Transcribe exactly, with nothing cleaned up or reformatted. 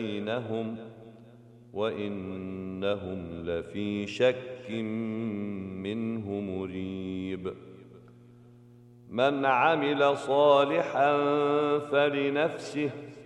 بينهم وإنهم لفي شك منه مريب. من عمل صالحا فلنفسه